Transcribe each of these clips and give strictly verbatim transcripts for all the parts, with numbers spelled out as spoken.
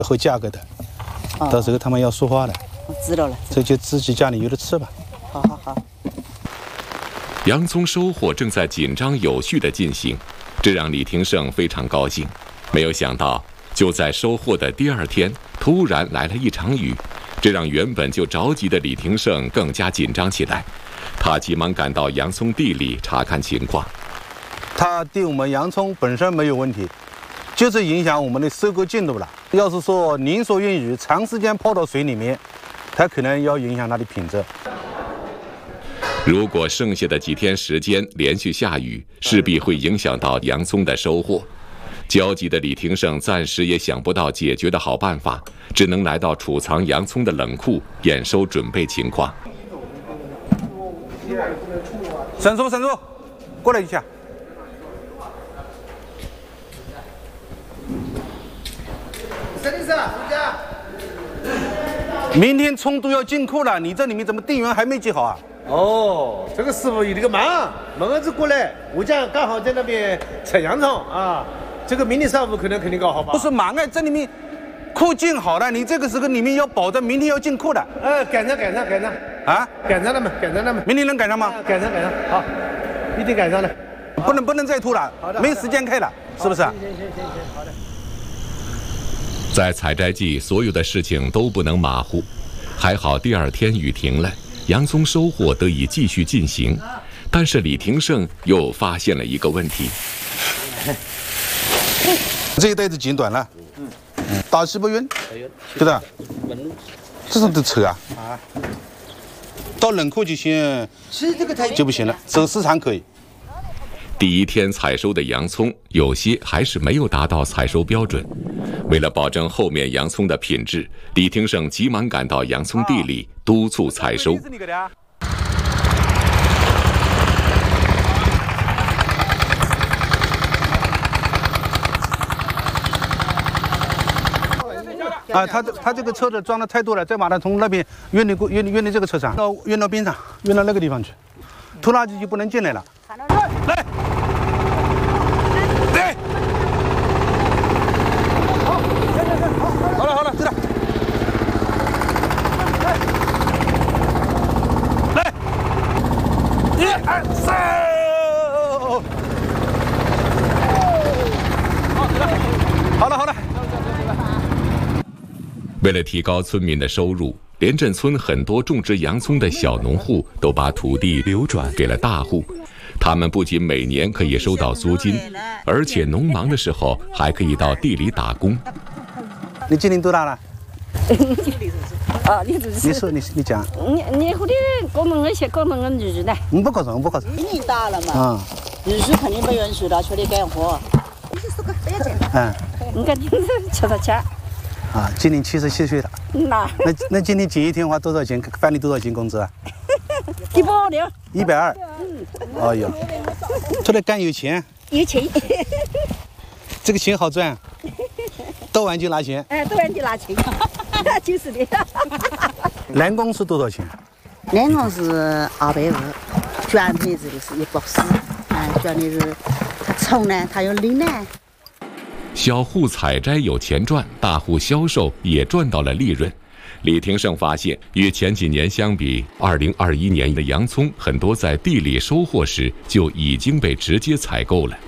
后价格的，到时候他们要说话了。 我知道了， 这就自己家里有的吃吧。 好好好。 洋葱收获正在紧张有序地进行，这让李廷胜非常高兴。没有想到，就在收获的第二天，突然来了一场雨，这让原本就着急的李廷胜更加紧张起来。他急忙赶到洋葱地里查看情况。 它对我们洋葱本身没有问题，就是影响我们的收割进度了。要是说淋所运雨长时间泡到水里面，它可能要影响它的品质。 如果剩下的几天时间连续下雨，势必会影响到洋葱的收获。焦急的李廷胜暂时也想不到解决的好办法，只能来到储藏洋葱的冷库验收准备情况。 沈叔，沈叔，过来一下。 沈律师，回家。 明天葱都要进库了，你这里面怎么电源还没接好啊？ 哦，这个师傅有这个忙，忙儿子过来，我家刚好在那边采洋葱啊。这个明天上午可能肯定搞好吧？ 不是忙啊，这里面库进好了，你这个时候里面要保证明天要进库的。 呃，赶上赶上赶上啊， 赶上了嘛，赶上了嘛。 明天能赶上吗？ 赶上赶上，好，一定赶上了。 不能不能再拖了，没时间开了，是不是？ 行行行行，好的。 在采摘季，所有的事情都不能马虎。还好第二天雨停了，洋葱收获得以继续进行。但是李廷胜又发现了一个问题。 这一袋子剪短了，嗯，打气不匀，对的，这种都丑啊！啊，到冷库就行，就不行了，走市场可以。 第一天采收的洋葱有些还是没有达到采收标准，为了保证后面洋葱的品质，李廷胜急忙赶到洋葱地里督促采收。 啊，他这他这个车子装的太多了，再把它从那边运到运运到这个车场，到运到边上，运到那个地方去，拖拉机就不能进来了。来，来，好，行行行，好，好了好了，对了，来，一二三，好了好了。 为了提高村民的收入，连镇村很多种植洋葱的小农户都把土地流转给了大户。他们不仅每年可以收到租金，而且农忙的时候还可以到地里打工。 你今年多大了？ 啊，你就是。 你说，你你讲。 你你后头我们那些我们俺日日呢？ 我不告诉，我不告诉。 年龄大了嘛。 啊。 日日肯定不允许了，出来干活。 嗯。 你看，你吃到钱。 啊，今年七十七岁了。 那那那今天剪一天花多少钱？返你多少钱工资啊？ 一百六。 一百二。哎呦，出来干有钱。 有钱。 这个钱好赚，到完就拿钱。 哎，到完就拿钱，就是的。 人工是多少钱？ 人工是二百五，卷配置的是一百四，哎，卷的是葱呢，它有零呢。 小户采摘有钱赚，大户销售也赚到了利润。李廷胜发现，与前几年相比，二零二一年的洋葱很多在地里收获时就已经被直接采购了。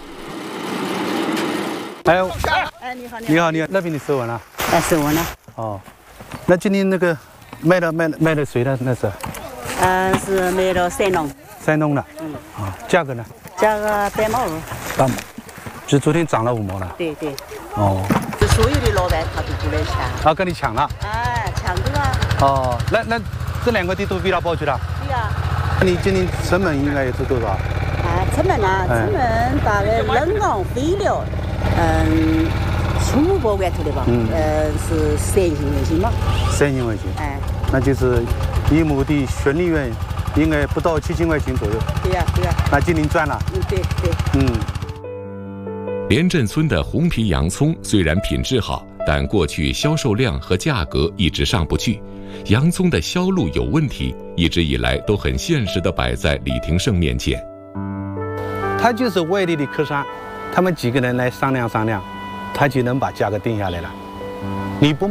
哎， 哎，你好， 你好，你好，那边你收完了？ 哎，收完了。 哦，那今天那个卖了卖了卖了谁的那是？ 嗯，是卖了山农。 山东的。 嗯。 啊，价格呢？ 价格八毛二。 八毛。就昨天涨了五毛了。 对对。 哦。 就所有的老板他都过来抢。 啊，跟你抢了。 哎，抢的啊。 哦，那那这两个地都被他包去了。 对呀。 那你今年成本应该也是多少？ 啊，成本啊，成本大概人工肥料，嗯，畜牧包管头的吧，嗯，呃，是三千块钱嘛。 三千块钱。哎。那就是一亩地纯利润应该不到七千块钱左右。 对呀对呀。 那今年赚了。 嗯，对对。 嗯。 连镇村的红皮洋葱虽然品质好，但过去销售量和价格一直上不去，洋葱的销路有问题，一直以来都很现实地摆在李廷胜面前。 他就是外地的客商，他们几个人来商量商量，他就能把价格定下来了。你不